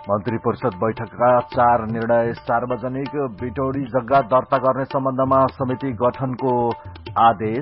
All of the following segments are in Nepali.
मन्त्री परिषद बैठकका 4 निर्णय। सार्वजनिक बिटौडी जग्गा दर्ता गर्ने सम्बन्धमा समिति गठनको आदेश।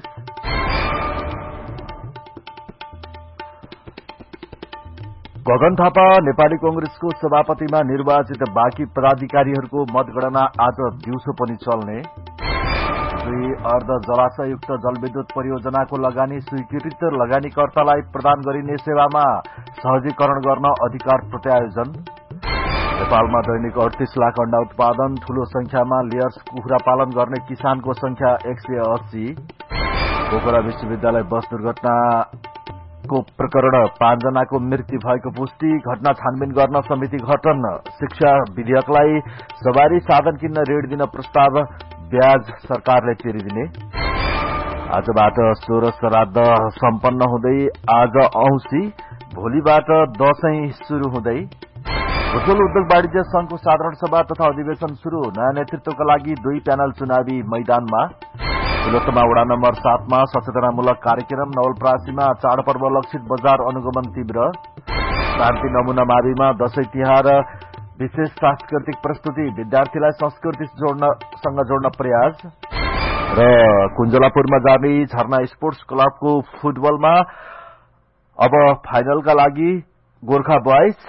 गगन थापा नेपाली कंग्रेसको सभापतिमा निर्वाचित। बाँकी पदाधिकारीहरूको मतगणना आज दिउँसो पनि चल्ने। 2 अर्ध जलाशयुक्त जलविद्युत परियोजनाको लगानी स्वीकृत। लगानीकर्तालाई प्रदान गरिने सेवामा सहजीकरण गर्न अधिकार प्रत्यायोजन। नेपालमा दैनिक 38 लाख अण्डा उत्पादन। ठूलो संख्यामा लेयर्स कुखुरा पालन गर्ने किसानको संख्या 180। पोखरा विश्वविद्यालय बस दुर्घटनाको प्रकरण 5 जनाको मृत्यु भएको पुष्टि। घटना छानबिन गर्न समिति गठन। शिक्षा विधेयकलाई सवारी साधन किन्न ऋण दिन प्रस्ताव। ब्याज सरकारले तिरिदिने। आजबाट 16 श्राद्ध सम्पन्न हुँदै आज औंसी। भोलिबाट दशैं शुरू हुँदै। होटल उद्योग वाणिज्य संघको साधारण सभा तथा अधिवेशन शुरू। नयाँ नेतृत्वका लागि 2 प्यानल चुनावी मैदानमा। तिलोत्तमा वडा नम्बर 7 मा सचेतनामूलक कार्यक्रम। नवलपरासीमा चाडपर्व लक्षित बजार अनुगमन तीव्र। शान्ति नमूना माविमा दशैं तिहार विशेष सांस्कृतिक प्रस्तुति। विद्यार्थीलाई संस्कृतिसँग जोड्न प्रयास। र कुञ्जलापुरमा जारी झरना स्पोर्ट्स क्लबको फुटबलमा अब फाइनलका लागि गोर्खा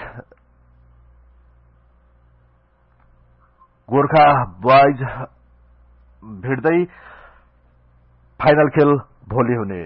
बॉयज भिड्दै। फाइनल खेल भोलि हुने।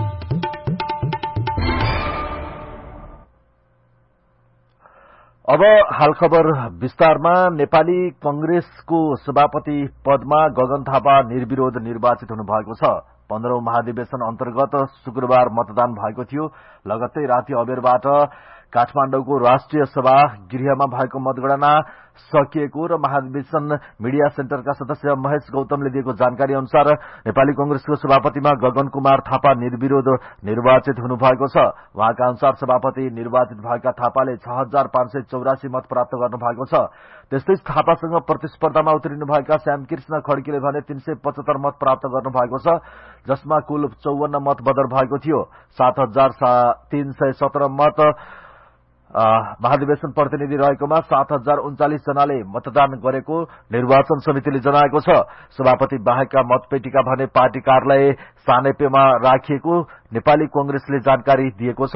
अब हाल खबर विस्तारमा। नेपाली कंग्रेसको सभापति पदमा गगन थापा निर्विरोध निर्वाचित हुनुभएको छ। 15औं महाधिवेशन अन्तर्गत शुक्रबार मतदान भएको थियो। लगत्तै राति अबेरबाट काठमाडौँको राष्ट्रिय सभा गृहमा भएको मतगणना सकिएको र महाधिवेशन मिडिया सेन्टरका सदस्य महेश गौतमले दिएको जानकारी अनुसार नेपाली कंग्रेसको सभापतिमा गगन कुमार थापा निर्विरोध निर्वाचित हुनुभएको छ। उहाँका अनुसार सभापति निर्वाचित भएका थापाले 6584 मत प्राप्त गर्नुभएको छ। त्यस्तै थापासँग प्रतिस्पर्धामा उत्रिनुभएका श्यामकृष्ण खड्कीले भने 375 मत प्राप्त गर्नुभएको छ, जसमा कुल 54 मत बदर भएको थियो। 7317 मत महाधिवेशन प्रतिनिधि रहेकोमा 7039 जनाले मतदान गरेको निर्वाचन समितिले जनाएको छ। सभापति बाहेकका मतपेटिका भने पार्टी कार्यालय सानेपेमा राखिएको नेपाली कंग्रेसले जानकारी दिएको छ।